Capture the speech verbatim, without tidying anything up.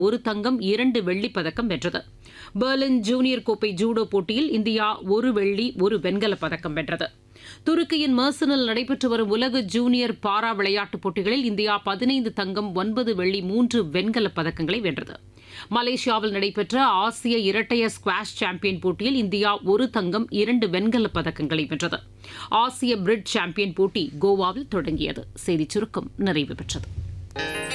ஒரு தங்கம் இரண்டு வெள்ளிப் பதக்கம் வென்றது. பெர்லின் ஜூனியர் கோப்பை ஜூடோ போட்டியில் இந்தியா ஒரு வெள்ளி ஒரு வெண்கலப் பதக்கம் வென்றது. துருக்கியின் மெர்சனில் நடைபெற்று வரும் உலக ஜூனியர் பாரா விளையாட்டுப் போட்டிகளில் இந்தியா பதினைந்து தங்கம் ஒன்பது வெள்ளி மூன்று வெண்கலப் பதக்கங்களை வென்றது. மலேசியாவில் நடைபெற்ற ஆசிய இரட்டையர் ஸ்குவாஷ் சாம்பியன் போட்டியில் இந்தியா ஒரு தங்கம் இரண்டு வெண்கலப் பதக்கங்களை வென்றது. ஆசிய பிரிட்ஜ் சாம்பியன் போட்டி கோவாவில் தொடங்கியது. செய்திச் சுருக்கம் நிறைவு பெற்றது.